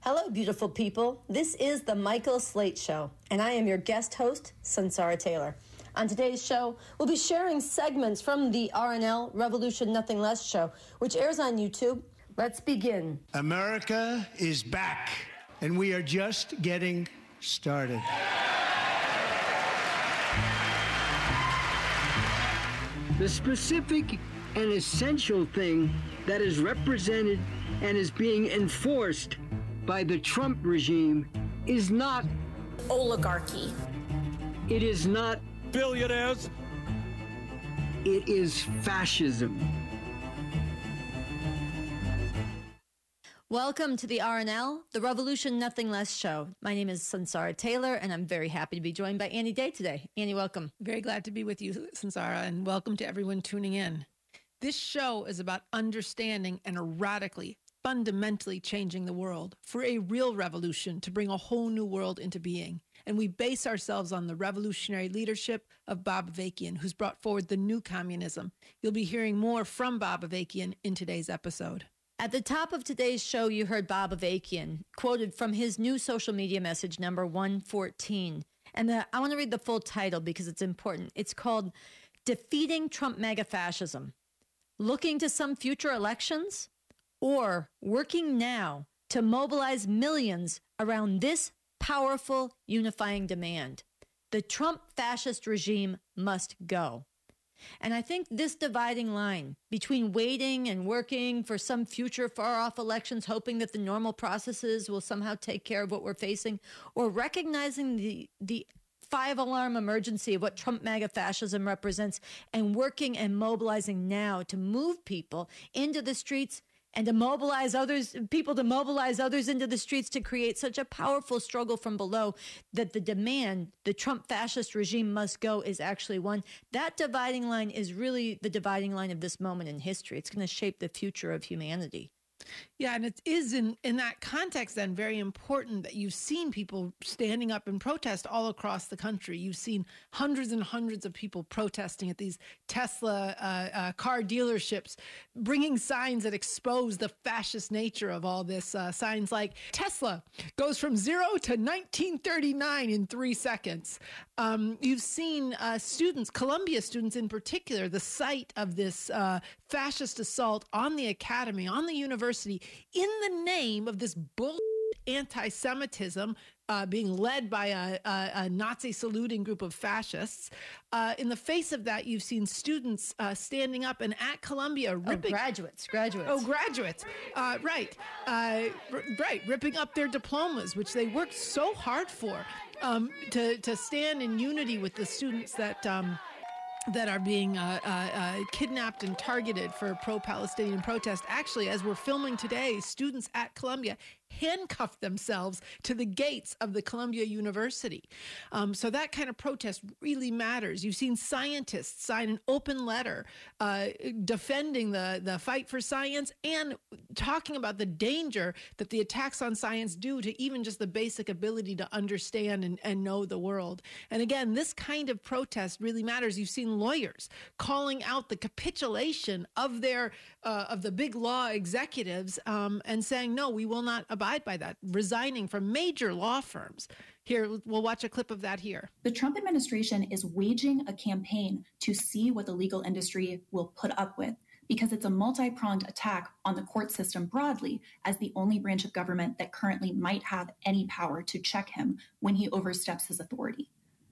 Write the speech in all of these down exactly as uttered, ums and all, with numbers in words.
Hello, beautiful people. This is the Michael Slate Show, and I am your guest host, Sunsara Taylor. On today's show, we'll be sharing segments from the R N L Revolution Nothing Less show, which airs on YouTube. Let's begin. America is back, and we are just getting started. The specific and essential thing that is represented and is being enforced by the Trump regime is not oligarchy. It is not billionaires. It is fascism. Welcome to the R N L, the Revolution Nothing Less show. My name is Sunsara Taylor, and I'm very happy to be joined by Annie Day today. Annie, welcome. Very glad to be with you, Sunsara, and welcome to everyone tuning in. This show is about understanding and radically, fundamentally changing the world for a real revolution to bring a whole new world into being. And we base ourselves on the revolutionary leadership of Bob Avakian, who's brought forward the new communism. You'll be hearing more from Bob Avakian in today's episode. At the top of today's show, you heard Bob Avakian quoted from his new social media message, number one fourteen. And the, I want to read the full title because it's important. It's called Defeating Trump MAGA Fascism. Looking to some future elections? Or working now to mobilize millions around this powerful unifying demand. The Trump fascist regime must go. And I think this dividing line between waiting and working for some future far-off elections, hoping that the normal processes will somehow take care of what we're facing, or recognizing the the five-alarm emergency of what Trump MAGA fascism represents and working and mobilizing now to move people into the streets and to mobilize others, people to mobilize others into the streets to create such a powerful struggle from below that the demand, the Trump fascist regime must go, is actually one. That dividing line is really the dividing line of this moment in history. It's going to shape the future of humanity. Yeah, and it is in, in that context then very important that you've seen people standing up and protest all across the country. You've seen hundreds and hundreds of people protesting at these Tesla uh, uh, car dealerships, bringing signs that expose the fascist nature of all this. Uh, signs like Tesla goes from zero to nineteen thirty-nine in three seconds. Um, you've seen uh, students, Columbia students in particular, the site of this uh, fascist assault on the academy, on the university, in the name of this bull anti-Semitism uh, being led by a, a, a Nazi saluting group of fascists. Uh, in the face of that, you've seen students uh, standing up and at Columbia ripping... Oh, graduates, graduates. Oh, graduates. Uh, right. Uh, r- right. Ripping up their diplomas, which they worked so hard for, um, to, to stand in unity with the students that... Um, that are being uh, uh, uh, kidnapped and targeted for pro-Palestinian protest. Actually, as we're filming today, students at Columbia handcuffed themselves to the gates of the Columbia University. Um, so that kind of protest really matters. You've seen scientists sign an open letter uh, defending the, the fight for science and talking about the danger that the attacks on science do to even just the basic ability to understand and, and know the world. And again, this kind of protest really matters. You've seen lawyers calling out the capitulation of their uh, of the big law executives um, and saying, no, we will not abide by that, resigning from major law firms. Here, we'll watch a clip of that here. The Trump administration is waging a campaign to see what the legal industry will put up with, because it's a multi-pronged attack on the court system broadly as the only branch of government that currently might have any power to check him when he oversteps his authority.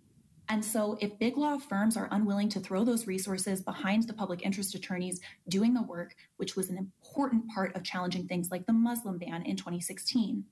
And so if big law firms are unwilling to throw those resources behind the public interest attorneys doing the work, which was an important part of challenging things like the Muslim ban in twenty sixteen,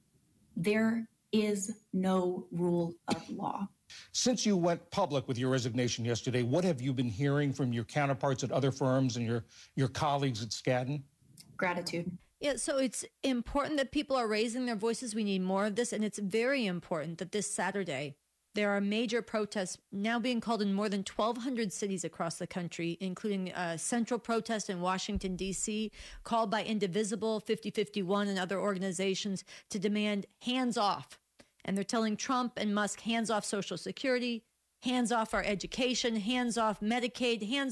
there is no rule of law. Since you went public with your resignation yesterday, what have you been hearing from your counterparts at other firms and your, your colleagues at Skadden? Gratitude. Yeah, so it's important that people are raising their voices. We need more of this. And it's very important that this Saturday, there are major protests now being called in more than twelve hundred cities across the country, including a central protest in Washington, D C, called by Indivisible, fifty fifty-one, and other organizations to demand hands off. And they're telling Trump and Musk, hands off Social Security, hands off our education, hands off Medicaid, hands